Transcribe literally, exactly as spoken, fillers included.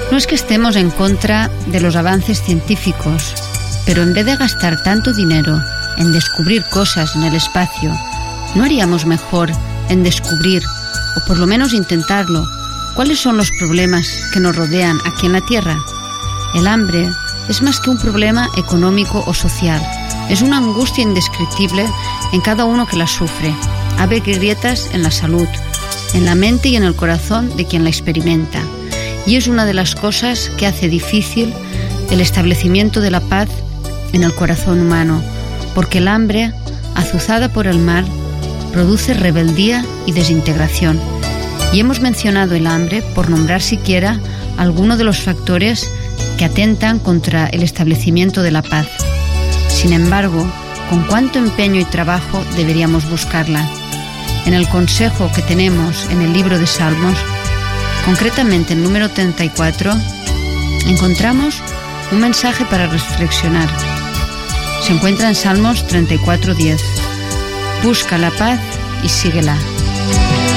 No es que estemos en contra de los avances científicos, pero en vez de gastar tanto dinero en descubrir cosas en el espacio, ¿no haríamos mejor en descubrir, o por lo menos intentarlo, cuáles son los problemas que nos rodean aquí en la Tierra? El hambre es más que un problema económico o social. Es una angustia indescriptible en cada uno que la sufre. Abre grietas en la salud, en la mente y en el corazón de quien la experimenta. Y es una de las cosas que hace difícil el establecimiento de la paz en el corazón humano, porque el hambre, azuzada por el mal, produce rebeldía y desintegración. Y hemos mencionado el hambre por nombrar siquiera alguno de los factores que atentan contra el establecimiento de la paz. Sin embargo, ¿con cuánto empeño y trabajo deberíamos buscarla? En el consejo que tenemos en el libro de Salmos, concretamente el número treinta y cuatro, encontramos un mensaje para reflexionar. Se encuentra en Salmos treinta y cuatro diez. Busca la paz y síguela.